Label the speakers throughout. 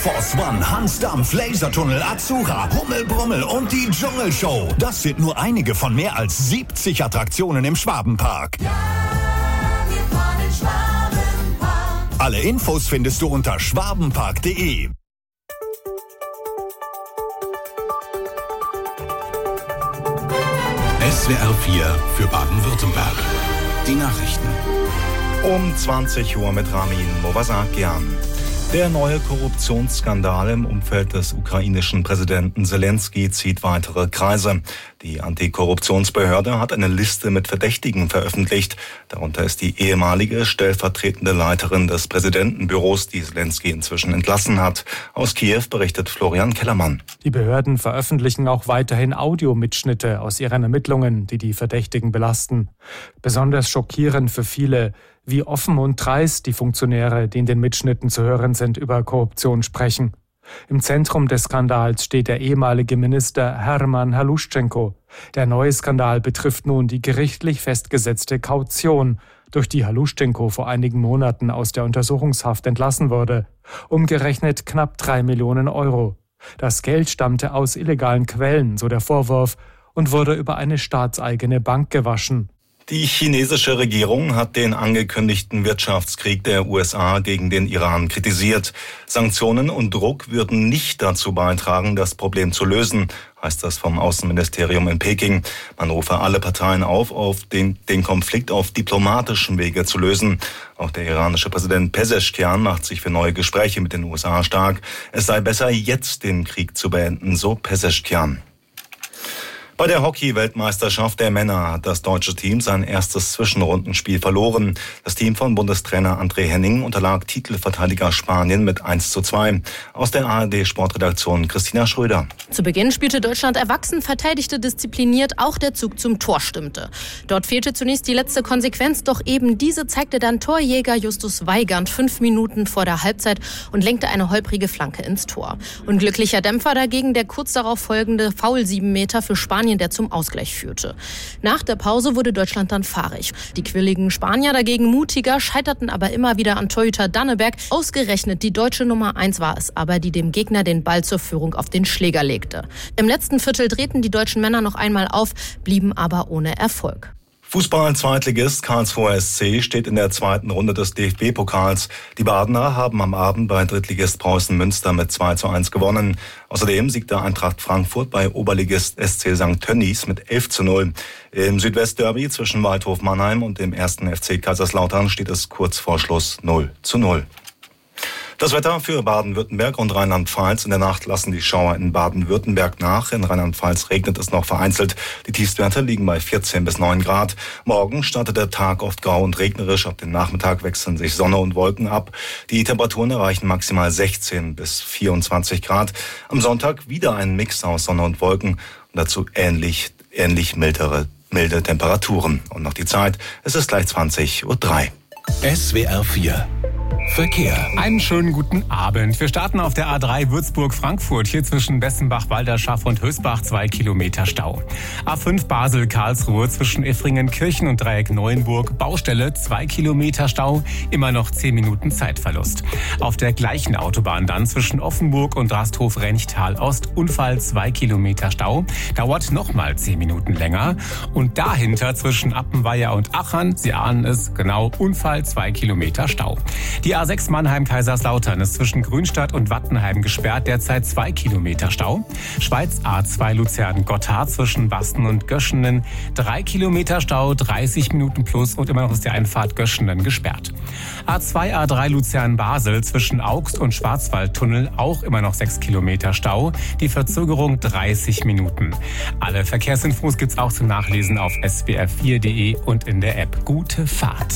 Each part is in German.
Speaker 1: Force One, Hansdampf, Lasertunnel, Azura, Hummelbrummel und die Dschungelshow. Das sind nur einige von mehr als 70 Attraktionen im Schwabenpark.
Speaker 2: Ja, wir fahren in Schwabenpark.
Speaker 1: Alle Infos findest du unter schwabenpark.de.
Speaker 3: SWR 4 für Baden-Württemberg. Die Nachrichten.
Speaker 4: Um 20 Uhr mit Ramin Movasakian. Der neue Korruptionsskandal im Umfeld des ukrainischen Präsidenten Zelensky zieht weitere Kreise. Die Antikorruptionsbehörde hat eine Liste mit Verdächtigen veröffentlicht. Darunter ist die ehemalige stellvertretende Leiterin des Präsidentenbüros, die Zelensky inzwischen entlassen hat. Aus Kiew berichtet Florian Kellermann.
Speaker 5: Die Behörden veröffentlichen auch weiterhin Audiomitschnitte aus ihren Ermittlungen, die die Verdächtigen belasten. Besonders schockierend für viele, wie offen und dreist die Funktionäre, die in den Mitschnitten zu hören sind, über Korruption sprechen. Im Zentrum des Skandals steht der ehemalige Minister Hermann Haluschenko. Der neue Skandal betrifft nun die gerichtlich festgesetzte Kaution, durch die Haluschenko vor einigen Monaten aus der Untersuchungshaft entlassen wurde. Umgerechnet knapp 3 Millionen Euro. Das Geld stammte aus illegalen Quellen, so der Vorwurf, und wurde über eine staatseigene Bank gewaschen.
Speaker 4: Die chinesische Regierung hat den angekündigten Wirtschaftskrieg der USA gegen den Iran kritisiert. Sanktionen und Druck würden nicht dazu beitragen, das Problem zu lösen, heißt das vom Außenministerium in Peking. Man rufe alle Parteien auf den Konflikt auf diplomatischem Wege zu lösen. Auch der iranische Präsident Pezeshkian macht sich für neue Gespräche mit den USA stark. Es sei besser, jetzt den Krieg zu beenden, so Pezeshkian. Bei der Hockey-Weltmeisterschaft der Männer hat das deutsche Team sein erstes Zwischenrundenspiel verloren. Das Team von Bundestrainer André Henning unterlag Titelverteidiger Spanien mit 1:2. Aus der ARD-Sportredaktion Christina Schröder.
Speaker 6: Zu Beginn spielte Deutschland erwachsen, verteidigte diszipliniert, auch der Zug zum Tor stimmte. Dort fehlte zunächst die letzte Konsequenz, doch eben diese zeigte dann Torjäger Justus Weigand 5 Minuten vor der Halbzeit und lenkte eine holprige Flanke ins Tor. Unglücklicher Dämpfer dagegen der kurz darauf folgende Foul 7 Meter für Spanien, der zum Ausgleich führte. Nach der Pause wurde Deutschland dann fahrig. Die quirligen Spanier dagegen mutiger, scheiterten aber immer wieder an Torhüter Danneberg. Ausgerechnet die deutsche Nummer 1 war es aber, die dem Gegner den Ball zur Führung auf den Schläger legte. Im letzten Viertel drehten die deutschen Männer noch einmal auf, blieben aber ohne Erfolg.
Speaker 4: Fußball-Zweitligist Karlsruher SC steht in der zweiten Runde des DFB-Pokals. Die Badener haben am Abend bei Drittligist Preußen Münster mit 2:1 gewonnen. Außerdem siegte Eintracht Frankfurt bei Oberligist SC St. Tönnies mit 11:0. Im Südwestderby zwischen Waldhof Mannheim und dem 1. FC Kaiserslautern steht es kurz vor Schluss 0:0. Das Wetter für Baden-Württemberg und Rheinland-Pfalz. In der Nacht lassen die Schauer in Baden-Württemberg nach. In Rheinland-Pfalz regnet es noch vereinzelt. Die Tiefstwerte liegen bei 14 bis 9 Grad. Morgen startet der Tag oft grau und regnerisch. Ab dem Nachmittag wechseln sich Sonne und Wolken ab. Die Temperaturen erreichen maximal 16 bis 24 Grad. Am Sonntag wieder ein Mix aus Sonne und Wolken und dazu ähnlich milde Temperaturen. Und noch die Zeit, es ist gleich 20:03 Uhr.
Speaker 3: SWR 4 Verkehr.
Speaker 7: Einen schönen guten Abend. Wir starten auf der A3 Würzburg-Frankfurt. Hier zwischen Bessenbach, Walderschaff und Hösbach 2 Kilometer Stau. A5 Basel-Karlsruhe zwischen Effringen-Kirchen und Dreieck Neuenburg. Baustelle 2 Kilometer Stau. Immer noch 10 Minuten Zeitverlust. Auf der gleichen Autobahn dann zwischen Offenburg und Rasthof-Renchtal-Ost. Unfall 2 Kilometer Stau. Dauert nochmal 10 Minuten länger. Und dahinter zwischen Appenweier und Achern, Sie ahnen es, genau, Unfall 2 Kilometer Stau. Die A6 Mannheim-Kaiserslautern ist zwischen Grünstadt und Wattenheim gesperrt, derzeit 2 Kilometer Stau. Schweiz A2 Luzern-Gotthard zwischen Basten und Göschenen 3 Kilometer Stau, 30 Minuten plus und immer noch ist die Einfahrt Göschenen gesperrt. A2 A3 Luzern-Basel zwischen Augst und Schwarzwaldtunnel auch immer noch 6 Kilometer Stau, die Verzögerung 30 Minuten. Alle Verkehrsinfos gibt's auch zum Nachlesen auf swr4.de und in der App. Gute Fahrt.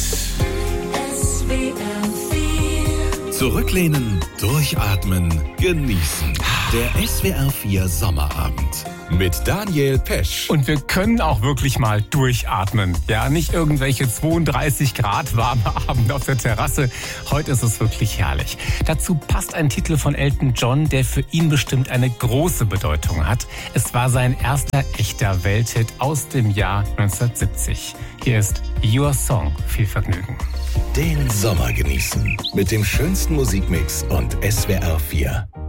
Speaker 3: Zurücklehnen, durchatmen, genießen. Der SWR 4 Sommerabend mit Daniel Pesch.
Speaker 7: Und wir können auch wirklich mal durchatmen. Ja, nicht irgendwelche 32 Grad warme Abend auf der Terrasse. Heute ist es wirklich herrlich. Dazu passt ein Titel von Elton John, der für ihn bestimmt eine große Bedeutung hat. Es war sein erster echter Welthit aus dem Jahr 1970. Hier ist Your Song. Viel Vergnügen.
Speaker 3: Den Sommer genießen mit dem schönsten Musikmix und SWR 4.